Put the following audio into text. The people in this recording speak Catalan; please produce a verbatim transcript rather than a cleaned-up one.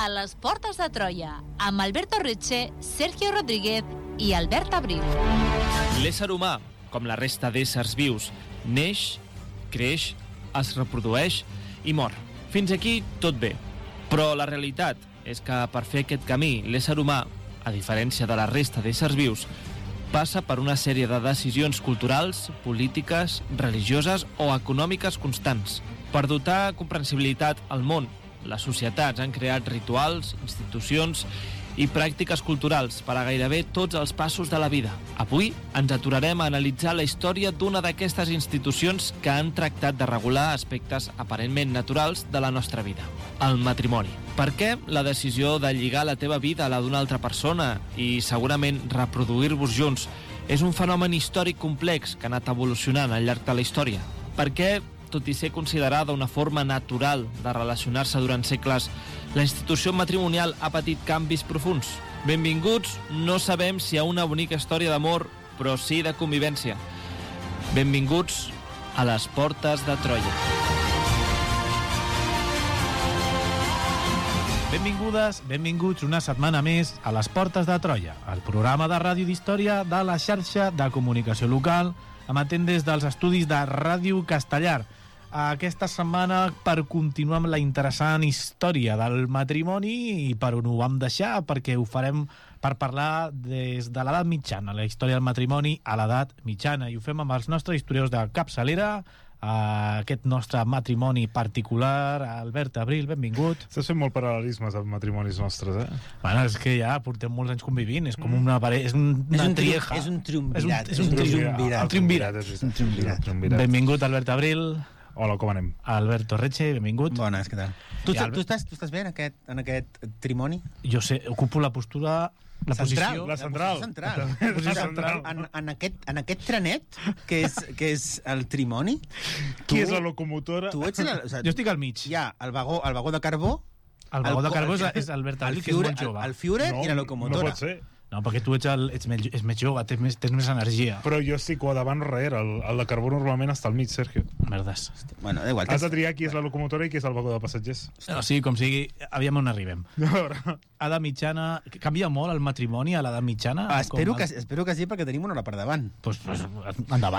A les portes de Troia, amb Alberto Reche, Sergio Rodríguez i Albert Abril. L'ésser humà, com la resta d'éssers vius, neix, creix, es reprodueix i mor. Fins aquí tot bé. Però la realitat és que per fer aquest camí, l'ésser humà, a diferència de la resta d'éssers vius, passa per una sèrie de decisions culturals, polítiques, religioses o econòmiques constants. Per dotar comprensibilitat al món, les societats han creat rituals, institucions i pràctiques culturals per a gairebé tots els passos de la vida. Avui ens aturarem a analitzar la història d'una d'aquestes institucions que han tractat de regular aspectes aparentment naturals de la nostra vida, el matrimoni. Per què la decisió de lligar la teva vida a la d'una altra persona i segurament reproduir-vos junts és un fenomen històric complex que ha anat evolucionant al llarg de la història? Per què, tot i ser considerada una forma natural de relacionar-se durant segles, la institució matrimonial ha patit canvis profunds? Benvinguts, no sabem si a una bonica història d'amor, però sí de convivència. Benvinguts a les portes de Troia. Benvingudes, benvinguts una setmana més a les portes de Troia, el programa de ràdio d'història de la xarxa de comunicació local, emetent des dels estudis de Ràdio Castellar. Aquesta setmana per continuar amb la interessant història del matrimoni i per on ho vam deixar, perquè ho farem per parlar des de l'edat mitjana, la història del matrimoni a l'edat mitjana, i ho fem amb els nostres historiadors de capçalera, Uh, aquest nostre matrimoni particular. Albert Abril, benvingut. Estàs fent molt paral·lelismes amb matrimonis nostres, eh? Bueno, és que ja portem molts anys convivint, és com una parella, és un, una és un trieja. És un triumvirat. És un, és un triumvirat. El triumvirat. És un triumvirat. triumvirat. Benvingut, Albert Abril. Hola, com anem? Alberto Reche, benvingut. Bones, què tal? Tu, Albert... tu, estàs, tu estàs bé en aquest, en aquest trimoni? Jo sé, ocupo la postura... La central, posició... La central. La central. La posició central. En, en, aquest, en aquest trenet, que és, que és el trimoni... Qui tu, és la locomotora? Tu ets la, o sigui, jo estic al mig. Hi ha el vagó, el vagó de carbó... El vagó de carbó és, és Albert Abril, que és molt jove. El, el Führer no, i la locomotora. No pot ser. No, perquè tu ets, el, ets, més, ets més jove, tens més, tens més energia. Però jo estic o davant o darrere. El, el de carbó normalment està al mig, Sergio. Merdes. Bueno, da igual. Has de triar qui és la locomotora i qui és el vagó de passatgers. No, sí, com sigui, aviam on arribem. No, Edat mitjana... Canvia molt el matrimoni a l'edat mitjana? Ah, espero, Com... que, espero que sí, perquè tenim una hora per davant. Pues, pues, endavant.